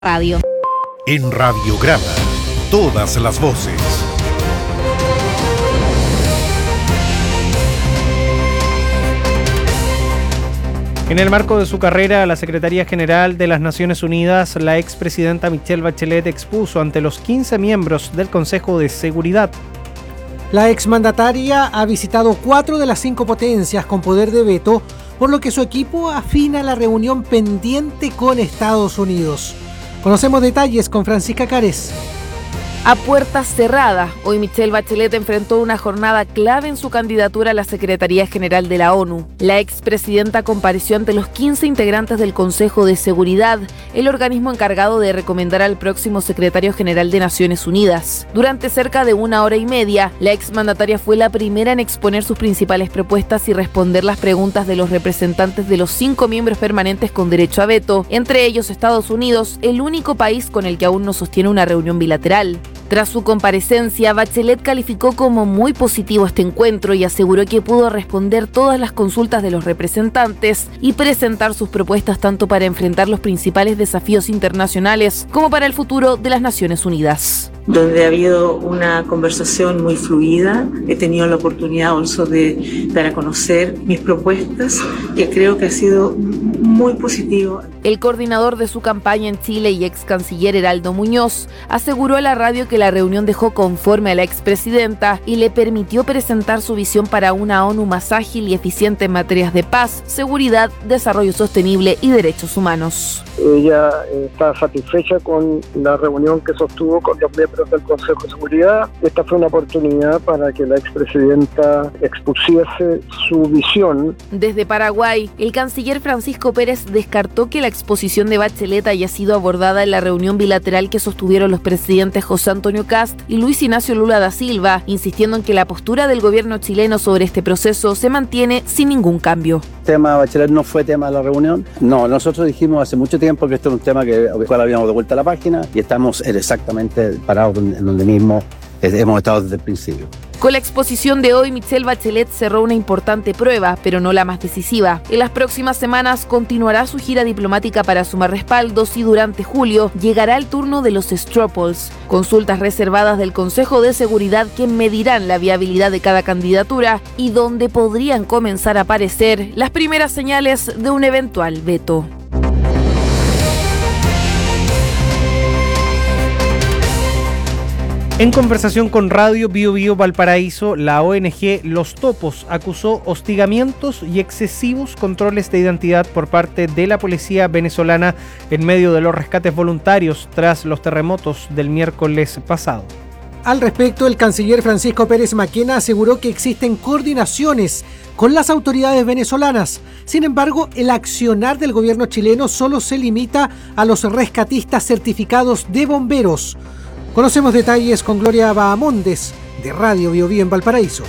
Radio. En Radiograma, todas las voces. En el marco de su carrera a la Secretaría General de las Naciones Unidas, la expresidenta Michelle Bachelet expuso ante los 15 miembros del Consejo de Seguridad. La exmandataria ha visitado 4 de las 5 potencias con poder de veto, por lo que su equipo afina la reunión pendiente con Estados Unidos. Conocemos detalles con Francisca Cárez. A puertas cerradas, hoy Michelle Bachelet enfrentó una jornada clave en su candidatura a la Secretaría General de la ONU. La expresidenta compareció ante los 15 integrantes del Consejo de Seguridad, el organismo encargado de recomendar al próximo secretario general de Naciones Unidas. Durante cerca de 1 hora y media, la exmandataria fue la primera en exponer sus principales propuestas y responder las preguntas de los representantes de los 5 miembros permanentes con derecho a veto, entre ellos Estados Unidos, el único país con el que aún no sostiene una reunión bilateral. Tras su comparecencia, Bachelet calificó como muy positivo este encuentro y aseguró que pudo responder todas las consultas de los representantes y presentar sus propuestas tanto para enfrentar los principales desafíos internacionales como para el futuro de las Naciones Unidas. Donde ha habido una conversación muy fluida. He tenido la oportunidad also de dar a conocer mis propuestas, que creo que ha sido muy positivo. El coordinador de su campaña en Chile y ex canciller Heraldo Muñoz aseguró a la radio que la reunión dejó conforme a la expresidenta y le permitió presentar su visión para una ONU más ágil y eficiente en materias de paz, seguridad, desarrollo sostenible y derechos humanos. Ella está satisfecha con la reunión que sostuvo con los miembros del Consejo de Seguridad. Esta fue una oportunidad para que la expresidenta expusiese su visión. Desde Paraguay, el canciller Francisco Pérez descartó que la exposición de Bachelet haya sido abordada en la reunión bilateral que sostuvieron los presidentes José Antonio Kast y Luis Ignacio Lula da Silva, insistiendo en que la postura del gobierno chileno sobre este proceso se mantiene sin ningún cambio. El tema Bachelet no fue tema de la reunión. No, nosotros dijimos hace mucho tiempo que esto era un tema al cual habíamos de vuelta a la página y estamos exactamente parados en donde mismo hemos estado desde el principio. Con la exposición de hoy, Michelle Bachelet cerró una importante prueba, pero no la más decisiva. En las próximas semanas continuará su gira diplomática para sumar respaldos y durante julio llegará el turno de los straw polls, consultas reservadas del Consejo de Seguridad que medirán la viabilidad de cada candidatura y donde podrían comenzar a aparecer las primeras señales de un eventual veto. En conversación con Radio Bio Bio Valparaíso, la ONG Los Topos acusó hostigamientos y excesivos controles de identidad por parte de la policía venezolana en medio de los rescates voluntarios tras los terremotos del miércoles pasado. Al respecto, el canciller Francisco Pérez Maquena aseguró que existen coordinaciones con las autoridades venezolanas. Sin embargo, el accionar del gobierno chileno solo se limita a los rescatistas certificados de bomberos. Conocemos detalles con Gloria Bahamondes, de Radio Bio Bio en Valparaíso.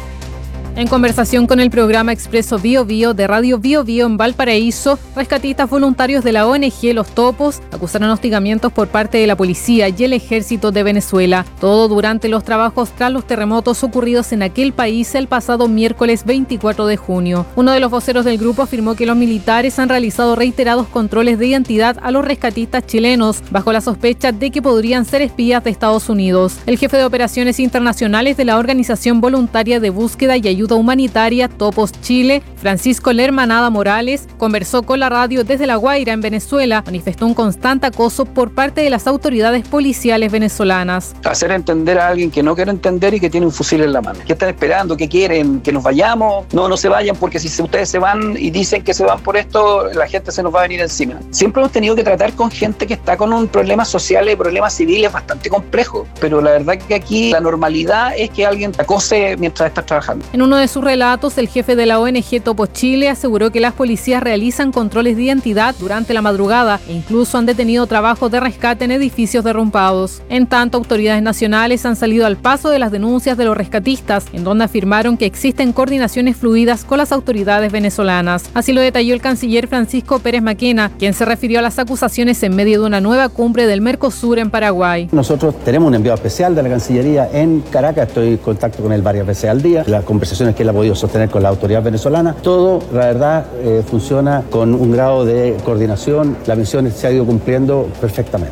En conversación con el programa Expreso Bio Bio de Radio Bio Bio en Valparaíso, rescatistas voluntarios de la ONG Los Topos acusaron hostigamientos por parte de la policía y el ejército de Venezuela, todo durante los trabajos tras los terremotos ocurridos en aquel país el pasado miércoles 24 de junio. Uno de los voceros del grupo afirmó que los militares han realizado reiterados controles de identidad a los rescatistas chilenos, bajo la sospecha de que podrían ser espías de Estados Unidos. El jefe de operaciones internacionales de la Organización Voluntaria de Búsqueda y Ayuda Humanitaria Topos Chile, Francisco Lermanada Morales, conversó con la radio desde La Guaira, en Venezuela. Manifestó un constante acoso por parte de las autoridades policiales venezolanas. Hacer entender a alguien que no quiere entender y que tiene un fusil en la mano. ¿Qué están esperando? ¿Qué quieren? ¿Que nos vayamos? No se vayan, porque si ustedes se van y dicen que se van por esto, la gente se nos va a venir encima. Siempre hemos tenido que tratar con gente que está con un problema social y problemas civiles bastante complejo, pero la verdad que aquí la normalidad es que alguien te acose mientras estás trabajando. En uno de sus relatos, el jefe de la ONG Topos Chile aseguró que las policías realizan controles de identidad durante la madrugada e incluso han detenido trabajos de rescate en edificios derrumbados. En tanto, autoridades nacionales han salido al paso de las denuncias de los rescatistas, en donde afirmaron que existen coordinaciones fluidas con las autoridades venezolanas. Así lo detalló el canciller Francisco Pérez Maquena, quien se refirió a las acusaciones en medio de una nueva cumbre del Mercosur en Paraguay. Nosotros tenemos un enviado especial de la Cancillería en Caracas, estoy en contacto con él varias veces al día. Las conversaciones que él ha podido sostener con la autoridad venezolana Todo, la verdad, funciona con un grado de coordinación. La misión se ha ido cumpliendo perfectamente.